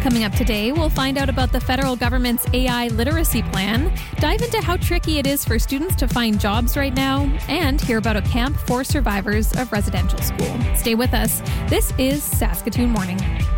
Coming up today, we'll find out about the federal government's AI literacy plan, dive into how tricky it is for students to find jobs right now, and hear about a camp for survivors of residential school. Stay with us. This is Saskatoon Morning.